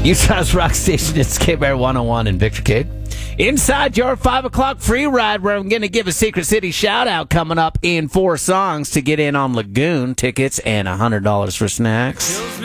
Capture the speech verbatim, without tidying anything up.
Utah's rock station, it's K-Bear one oh one and Victor Cade. Inside your five o'clock free ride, where I'm going to give a Secret City shout-out coming up in four songs to get in on Lagoon tickets and one hundred dollars for snacks.